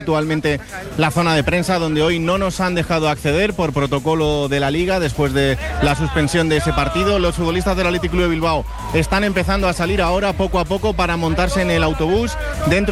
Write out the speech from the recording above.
Actualmente la zona de prensa, donde hoy no nos han dejado acceder por protocolo de la Liga después de la suspensión de ese partido. Los futbolistas del Athletic Club de Bilbao están empezando a salir ahora poco a poco para montarse en el autobús dentro